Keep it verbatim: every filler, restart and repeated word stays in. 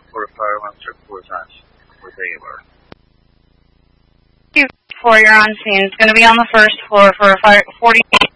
for fire one stroke four times with A bar. Two four, you're on scene. It's going to be on the first floor for a fire forty-eight